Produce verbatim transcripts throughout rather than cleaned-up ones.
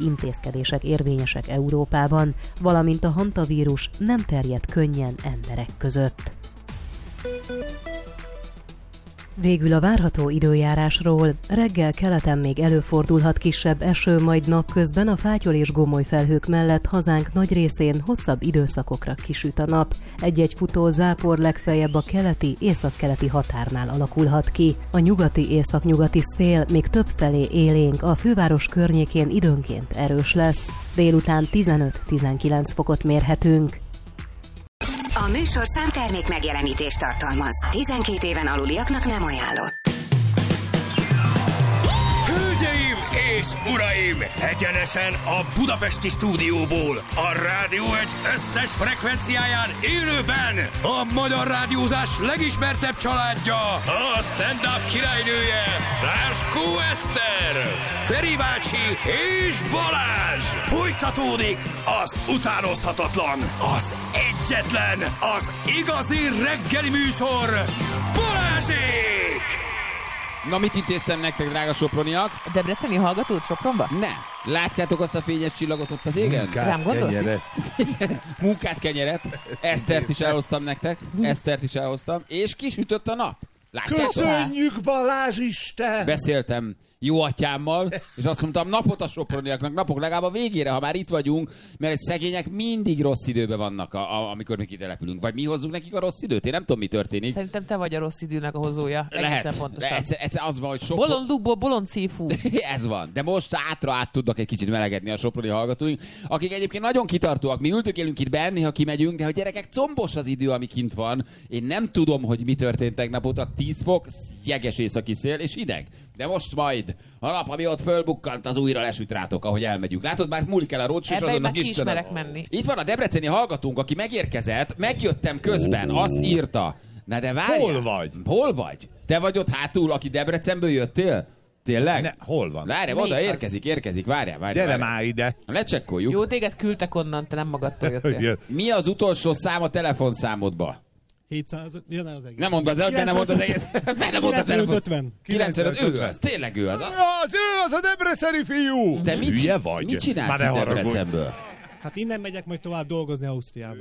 intézkedések érvényesek Európában, valamint a hantavírus nem terjed könnyen emberek között. Végül a várható időjárásról. Reggel keleten még előfordulhat kisebb eső, majd napközben a fátyol és gomoly felhők mellett hazánk nagy részén hosszabb időszakokra kisüt a nap. Egy-egy futó zápor legfeljebb a keleti, északkeleti határnál alakulhat ki. A nyugati északnyugati szél még többfelé élénk, a főváros környékén időnként erős lesz. Délután tizenöt-tizenkilenc fokot mérhetünk. A műsorszám termék megjelenítést tartalmaz. tizenkét éven aluliaknak nem ajánlott. Hölgyeim és uraim! Egyenesen a budapesti stúdióból, a Rádió egy összes frekvenciáján élőben a magyar rádiózás legismertebb családja, a stand-up királynője, Láskó Eszter, Feri bácsi és Balázs! Folytatódik az utánozhatatlan, az egyetlen, az igazi reggeli műsor, Balázsék! Na, mit intéztem nektek, drága soproniak? A debreceni hallgatót Sopronba? Nem. Látjátok azt a fényes csillagot ott az égen? Munkát, Rám gondolsz? kenyeret. Munkát, kenyeret. Esztert is elhoztam nektek. Esztert is elhoztam. És kisütött a nap. Látjátok? Köszönjük, Balázs Isten! Beszéltem jó atyámmal, és azt mondtam, napot a soproniaknak, napok legalább a végére, ha már itt vagyunk, mert egy szegények mindig rossz időben vannak, a, a, amikor mi kitelepülünk. Vagy mi hozzuk nekik a rossz időt? Én nem tudom, mi történik. Szerintem te vagy a rossz időnek a hozója. Lehet. Pontosan. Egyszer, egyszer az van, hogy Sopron... Bolond lukból, bolond cífú. Ez van. De most átra át tudnak egy kicsit melegedni a soproni hallgatóink, akik egyébként nagyon kitartóak. Mi ültökélünk itt benni, ha kimegyünk, de hogy gyerekek, combos az idő, ami kint van. Én nem tudom, hogy mi történt tegnap óta. tíz fok, jeges északi szél és hideg. De most majd a nap, ami ott fölbukkant, az újra lesüt rátok, ahogy elmegyünk. Látod, már múlik el a rócsús, azonnak is Istenem. menni. Itt van a debreceni hallgatónk, aki megérkezett, megjöttem közben, azt írta. Na de várjál. Hol vagy? Hol vagy? Te vagy ott hátul, aki Debrecenből jöttél? Tényleg? Ne, hol van? Várjál, oda érkezik, érkezik, várjál, várjál. Gyere várjál. már ide. Lecsekkoljuk. Jó, téged küldtek onnan, te nem magadtól jöttél. Mi az utolsó szám a telefonszámodba? hétszáz, jön az egész. Nem mondod, de nem mondod az egész. Nem mondod az kilencvenöt. kilencvenöt, ő az, tényleg ő az. Az ő, az a debreceni fiú! Te mit, Hülye vagy? mit csinálsz Már ne itt haragudj. Debrecenből? Hát innen megyek majd tovább dolgozni Ausztriába.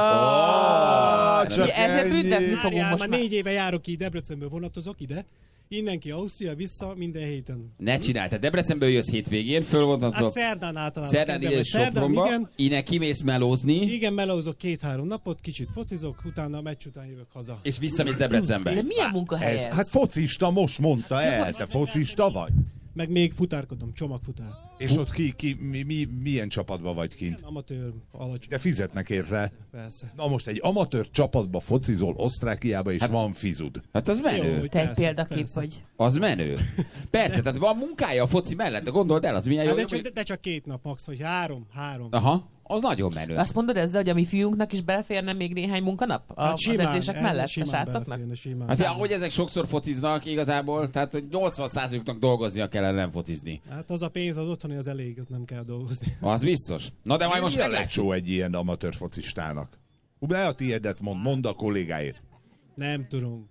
Ja. Csak Ezzel ennyi. büntetni fogunk Várjál, most már már. négy éve járok ki, Debrecenből vonatozok ide. Innen ki Ausztria, vissza minden héten. Ne csinálj, te Debrecenből jössz hétvégén, fölvontatod. Hát szerdán általában. Szerdán ide és Szerdán, Sopronba, igen. innen kimész melózni, Igen, melózok két-három napot, kicsit focizok, utána a meccs után jövök haza. és visszamész Debrecenbe. De milyen munkahely Ez, ez? hát focista, most mondta el, te focista vagy? Meg még futárkodom, csomagfutár. És ott ki, ki mi, mi, milyen csapatban vagy kint? Amatőr, alacsony. De fizetnek érte. Persze. Na most egy amatőr csapatba focizol Osztrákiába, és hát, van fizud. Hát az menő. Jó, hogy Te egy persze, példakép persze. vagy. Az menő. Persze, tehát van munkája a foci mellett, de gondold el, az milyen jó. Hát de, csak, de, de csak két nap max, hogy három, három. Aha, az nagyon menő. Azt mondod ezzel, hogy a mi fiúnknak is beleférne még néhány munkanap? A, Hát az simán, edzések ez mellett a simán srácoknak? beleférne, simán. Hát, ahogy ezek sokszor fociznak igazából, tehát hogy nyolcvan százalékuknak dolgoznia kellene, nem focizni. Hát az a pénz, az otthoni az elég, ott nem kell dolgozni. Az biztos. Na de majd most Milyen meglátjuk. lecsó egy ilyen amatőr focistának? Ne a tiédet mond, mondd a kollégáért. Nem tudom.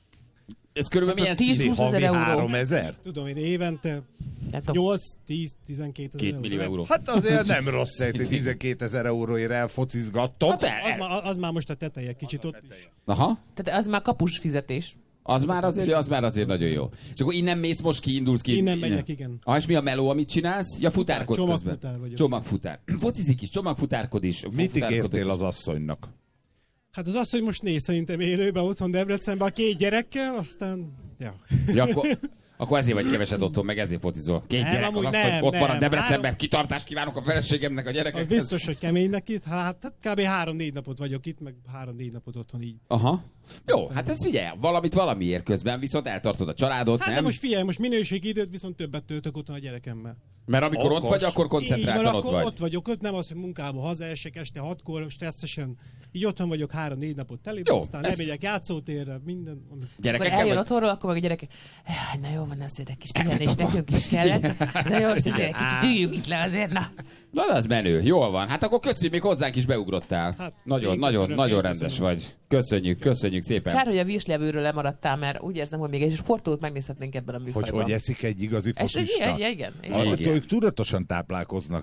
Ez körülbelül milyen tíz szín? húsz ezer Havi euró. háromezer? Tudom én évente Tehát a- nyolc, tíz, tizenkét ezer Két millió euró. Hát azért nem rossz, hogy tizenkétezer euróért elfocizgattok. Hát el, Az, el. már, az már most a teteje kicsit ott is. Aha. Tehát az már kapus fizetés. Az már azért, az már azért nagyon jó. És akkor innen mész, most kiindulsz ki. Innen megyek, igen. Ah, és mi a meló, amit csinálsz? Ja, futárkodsz Csomagfutár közben. vagyok. Csomagfutár. Focizik is, csomagfutárkod is. Mit futárkodok ígértél is. az asszonynak? Hát az az, hogy most néz szerintem élőben otthon Debrecenben a két gyerekkel, aztán... Ja. Ja, akkor, akkor ezért vagy keveset otthon, meg ezért focizol. Két Nem, gyerek, az amúgy az, hogy nem, ott marad nem. Debrecenben. Három- Kitartást kívánok a feleségemnek, a Az gyerekekhez. biztos, hogy kemény neki. Hát, hát kb. három-négy napot vagyok itt, meg három-négy napot otthon így. Aha. Jó, hát ez ugye, valamit valamiért közben, viszont eltartod a családot, Hát nem? de most figyelj, most minőségi időt viszont többet töltök otthon a gyerekemmel. Mert amikor Okos. ott vagy, akkor Így van, koncentráltan ott akkor vagy. ott vagyok, ott nem az, hogy munkába hazaesek este hatkor, stresszesen. Így otthon vagyok három-négy napot telében, Jó, aztán ezt- lemegyek játszótérre, minden. amit- Akkor Gyerekekkel eljön vagy? otthonról, akkor meg a gyerekek, "Jaj, na jó van, azért egy kis pihenés nekünk is kellett. Na jó, most azért egy kicsit üljünk itt le azért, na. Na, az menő, jól van. Hát akkor köszönjük, még hozzánk is beugrottál. Hát, nagyon, én nagyon, köszönöm, nagyon én rendes köszönöm. vagy. Köszönjük, köszönjük szépen. Kár, hogy a virslevőről lemaradtál, mert úgy érzem, hogy még egy sportolót megnézhetnénk ebben a Hogy műfajban. hogy eszik egy igazi És focista? igen, igen, igen. Ah, Igen. ők tudatosan táplálkoznak.